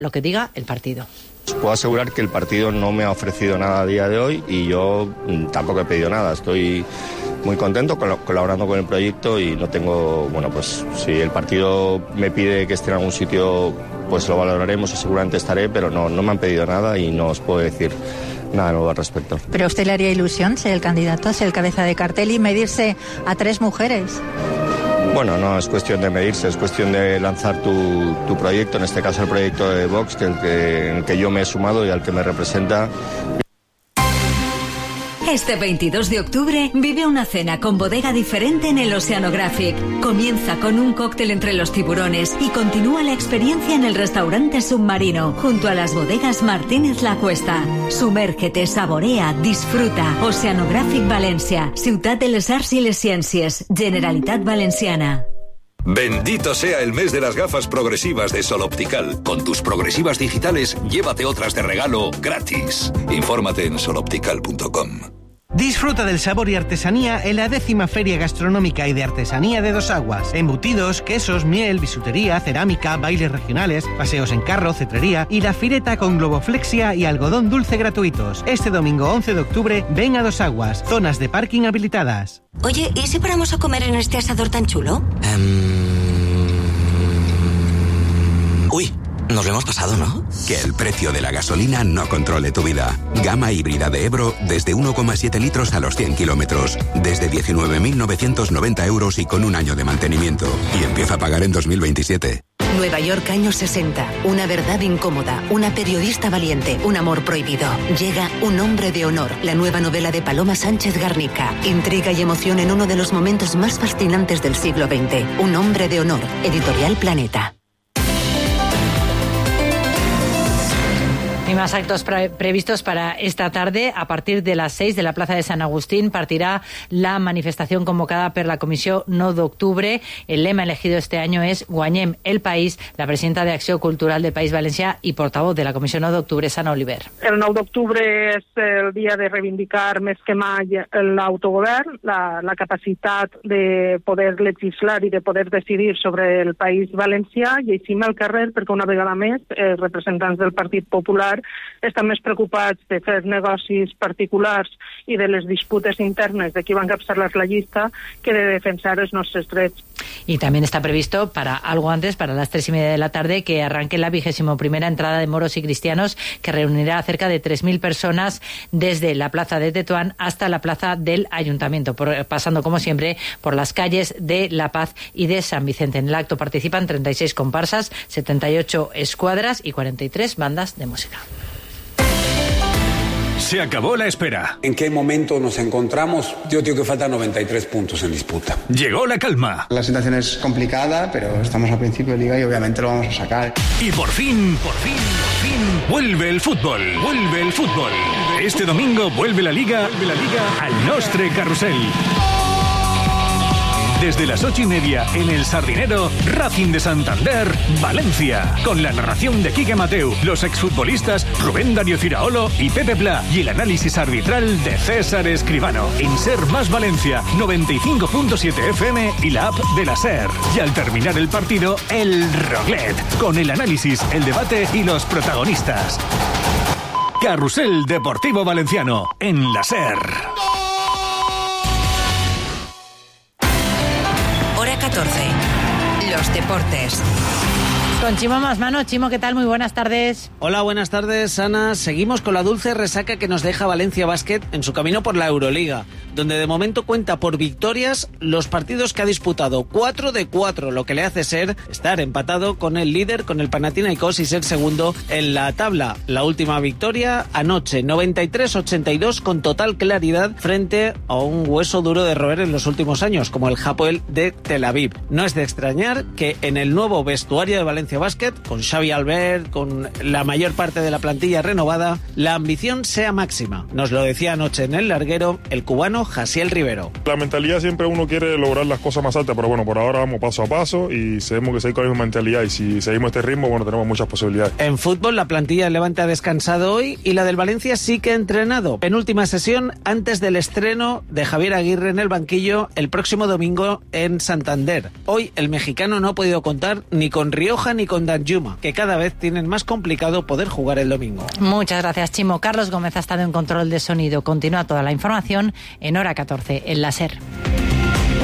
lo que diga el partido. Os puedo asegurar que el partido no me ha ofrecido nada a día de hoy y yo tampoco he pedido nada. Estoy muy contento colaborando con el proyecto y no tengo, pues si el partido me pide que esté en algún sitio, pues lo valoraremos y seguramente estaré, pero no me han pedido nada y no os puedo decir nada nuevo al respecto. ¿Pero a usted le haría ilusión ser el candidato, ser el cabeza de cartel y medirse a 3 mujeres? Bueno, no es cuestión de medirse, es cuestión de lanzar tu proyecto, en este caso el proyecto de Vox, en el que yo me he sumado y al que me representa. Este 22 de octubre vive una cena con bodega diferente en el Oceanographic. Comienza con un cóctel entre los tiburones y continúa la experiencia en el restaurante Submarino, junto a las bodegas Martínez La Cuesta. Sumérgete, saborea, disfruta. Oceanographic Valencia, Ciutat de les Arts i les Ciències, Generalitat Valenciana. Bendito sea el mes de las gafas progresivas de Sol Optical. Con tus progresivas digitales, llévate otras de regalo gratis. Infórmate en soloptical.com. Disfruta del sabor y artesanía en la 10ª Feria Gastronómica y de Artesanía de Dos Aguas. Embutidos, quesos, miel, bisutería, cerámica, bailes regionales, paseos en carro, cetrería y la fireta con globoflexia y algodón dulce gratuitos. Este domingo 11 de octubre, ven a Dos Aguas, zonas de parking habilitadas. Oye, ¿y si paramos a comer en este asador tan chulo? Uy, nos lo hemos pasado, ¿no? Que el precio de la gasolina no controle tu vida. Gama híbrida de Ebro desde 1,7 litros a los 100 kilómetros. Desde 19.990 euros y con un año de mantenimiento. Y empieza a pagar en 2027. Nueva York, años 60. Una verdad incómoda. Una periodista valiente. Un amor prohibido. Llega Un hombre de honor. La nueva novela de Paloma Sánchez Garnica. Intriga y emoción en uno de los momentos más fascinantes del siglo XX. Un hombre de honor. Editorial Planeta. Y más actos previstos para esta tarde. A partir de las 6 de la Plaza de San Agustín partirá la manifestación convocada por la Comisión 9 d'Octubre. El lema elegido este año es Guanyem el País. La presidenta de Acció Cultural del País Valencià y portavoz de la Comisión 9 d'Octubre, Sana Oliver. El 9 d'octubre és el dia de reivindicar més que mai l'autogovern, la capacitat de poder legislar i de poder decidir sobre el País Valencià, i així al carrer perquè una vegada més els representants del Partit Popular estan més preocupats de fer negocis particulars i de les disputes internes de qui va encapçalar la llista que de defensar els nostres drets. Y también está previsto para algo antes, para las 3:30 de la tarde, que arranque la 21ª entrada de moros y cristianos, que reunirá a cerca de 3.000 personas desde la plaza de Tetuán hasta la plaza del Ayuntamiento, pasando como siempre por las calles de La Paz y de San Vicente. En el acto participan 36 comparsas, 78 escuadras y 43 bandas de música. Se acabó la espera. ¿En qué momento nos encontramos? Yo digo que faltan 93 puntos en disputa. Llegó la calma. La situación es complicada, pero estamos al principio de liga y obviamente lo vamos a sacar. Y por fin, vuelve el fútbol. Vuelve el fútbol. Este domingo vuelve la liga al Nostre Carrusel. Desde las 8:30 en el Sardinero, Racing de Santander, Valencia. Con la narración de Quique Mateu, los exfutbolistas Rubén Darío Ciraolo y Pepe Pla y el análisis arbitral de César Escribano. En Ser Más Valencia, 95.7 FM y la app de la SER. Y al terminar el partido, el Roglet. Con el análisis, el debate y los protagonistas. Carrusel Deportivo Valenciano en la SER. Hora 14. Los deportes. Con Chimo Masmano. Chimo, ¿qué tal? Muy buenas tardes. Hola, buenas tardes, Ana. Seguimos con la dulce resaca que nos deja Valencia Basket en su camino por la Euroliga, donde de momento cuenta por victorias los partidos que ha disputado. 4 de 4, lo que le hace estar empatado con el líder, con el Panathinaikos, y ser segundo en la tabla. La última victoria anoche, 93-82, con total claridad frente a un hueso duro de roer en los últimos años, como el Hapoel de Tel Aviv. No es de extrañar que en el nuevo vestuario de Valencia Basket, con Xavi Albert, con la mayor parte de la plantilla renovada, la ambición sea máxima. Nos lo decía anoche en el larguero el cubano Jasiel Rivero. La mentalidad siempre uno quiere lograr las cosas más altas, pero bueno, por ahora vamos paso a paso y sabemos que seguir con la misma mentalidad, y si seguimos este ritmo, bueno, tenemos muchas posibilidades. En fútbol, la plantilla del Levante ha descansado hoy y la del Valencia sí que ha entrenado. Penúltima sesión antes del estreno de Javier Aguirre en el banquillo el próximo domingo en Santander. Hoy el mexicano no ha podido contar ni con Rioja ni ni con Danjuma, que cada vez tienen más complicado poder jugar el domingo. Muchas gracias, Chimo. Carlos Gómez ha estado en control de sonido. Continúa toda la información en hora 14 en la SER.